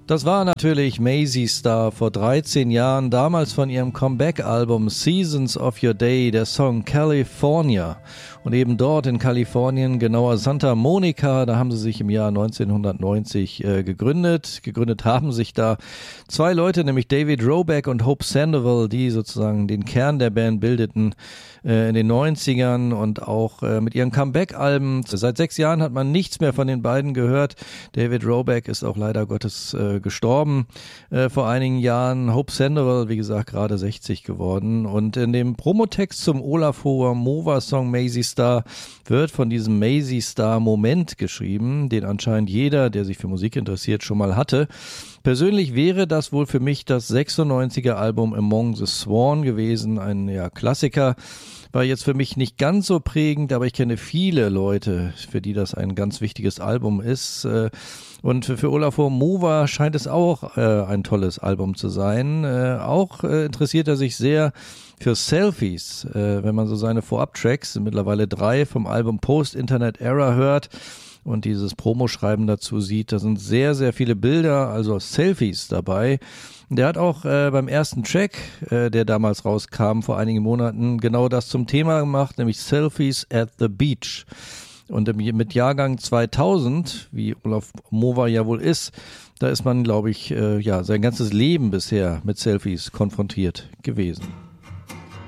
Das war natürlich Mazzy Star vor 13 Jahren, damals von ihrem Comeback-Album Seasons of Your Day, der Song California. Und eben dort in Kalifornien, genauer Santa Monica, da haben sie sich im Jahr 1990 gegründet. Gegründet haben sich da zwei Leute, nämlich David Roback und Hope Sandoval, die sozusagen den Kern der Band bildeten in den 90ern und auch mit ihren Comeback-Alben. Seit 6 Jahren hat man nichts mehr von den beiden gehört. David Roback ist auch leider Gottes gestorben vor einigen Jahren. Hope Sandoval, wie gesagt, gerade 60 geworden. Und in dem Promotext zum Olafur Mova-Song Mazzy Star wird von diesem Mazzy Star Moment geschrieben, den anscheinend jeder, der sich für Musik interessiert, schon mal hatte. Persönlich wäre das wohl für mich das 96er Album Among the Sworn gewesen, ein Klassiker. War jetzt für mich nicht ganz so prägend, aber ich kenne viele Leute, für die das ein ganz wichtiges Album ist. Und für Olafur Mova scheint es auch ein tolles Album zu sein. Auch interessiert er sich sehr für Selfies, wenn man so seine Vorab-Tracks, mittlerweile 3 vom Album Post-Internet Era hört und dieses Promoschreiben dazu sieht. Da sind sehr, sehr viele Bilder, also Selfies dabei. Der hat auch beim ersten Track, der damals rauskam vor einigen Monaten, genau das zum Thema gemacht, nämlich Selfies at the Beach. Und mit Jahrgang 2000, wie Olaf Mova ja wohl ist, da ist man, glaube ich, sein ganzes Leben bisher mit Selfies konfrontiert gewesen.